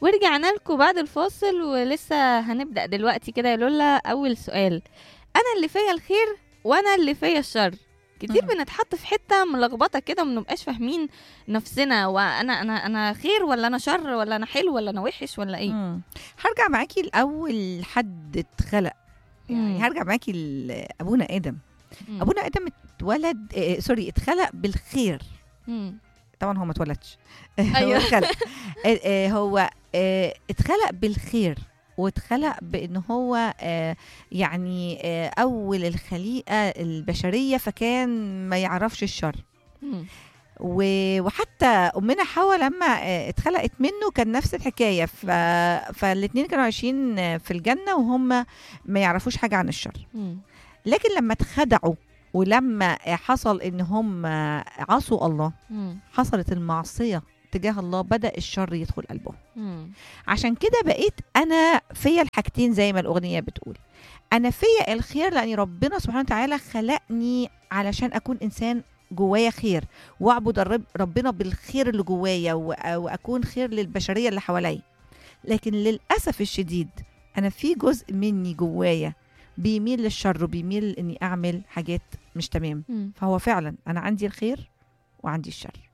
ورجعنا لكم بعد الفاصل، ولسه هنبدأ دلوقتي كده يا لولا. أول سؤال: أنا اللي فيا الخير وأنا اللي فيا الشر. كتير مم. بنتحط في حتة ملخبطة كده، ومنبقاش فاهمين نفسنا، وأنا خير ولا أنا شر، ولا أنا حلو ولا أنا وحش ولا إيه. مم. هرجع معاكي لأول حد اتخلق، يعني مم. هرجع معاكي لأبونا آدم. مم. أبونا آدم اتولد اتخلق بالخير. مم. طبعا هو ما اتولدش هو أيوه. اتخلق هو اتخلق بالخير، واتخلق بان هو يعني اول الخليقه البشريه، فكان ما يعرفش الشر. مم. وحتى امنا حواء لما اتخلقت منه كان نفس الحكايه. فالاثنين كانوا عايشين في الجنه وهم ما يعرفوش حاجه عن الشر. مم. لكن لما اتخدعوا ولما حصل ان هم عصوا الله، مم. حصلت المعصيه تجاه الله، بدأ الشر يدخل قلبهم. مم. عشان كده بقيت انا فيا الحاجتين زي ما الاغنيه بتقول. انا فيا الخير لان ربنا سبحانه وتعالى خلقني علشان اكون انسان جوايا خير، واعبد ربنا بالخير اللي جوايا، واكون خير للبشريه اللي حواليا. لكن للاسف الشديد انا في جزء مني جوايا بيميل للشر، وبيميل اني اعمل حاجات مش تمام. مم. فهو فعلا انا عندي الخير وعندي الشر.